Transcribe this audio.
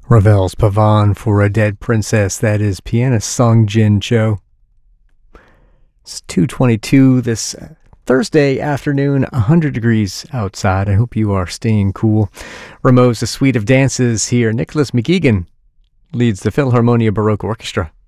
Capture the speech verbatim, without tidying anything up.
Ravel's Pavane for a Dead Princess. That is pianist Song Jin Cho. It's two twenty-two this Thursday afternoon, one hundred degrees outside. I hope you are staying cool. Rameau's A Suite of Dances here. Nicholas McGeegan leads the Philharmonia Baroque Orchestra.